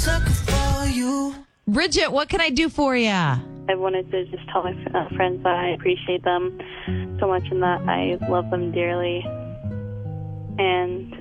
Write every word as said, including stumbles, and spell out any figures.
Bridget, what can I do for you? I wanted to just tell my uh, friends that I appreciate them so much and that I love them dearly. And